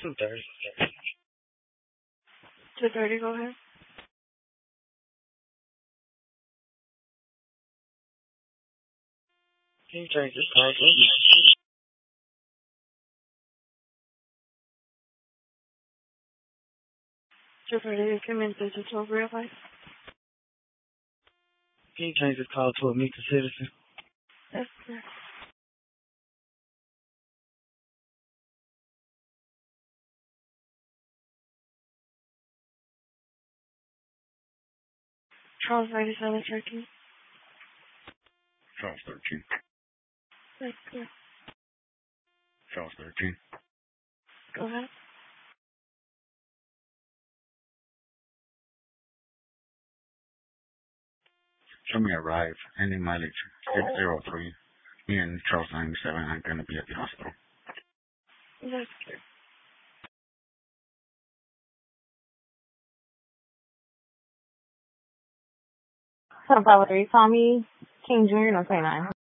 2:30. 2:30, go ahead. Can you change this call to? 2:30, you came in digital real life. Can you change this call to a Mika citizen? Yes, sir. Charles 97 Cherokee. Charles 13. Yes, sir. Charles 13. Go ahead. Show me a ride, ending mileage 603. Me and Charles 97 are going to be at the hospital. Yes, sir. So, Valerie, call me King Jr. No, say 9.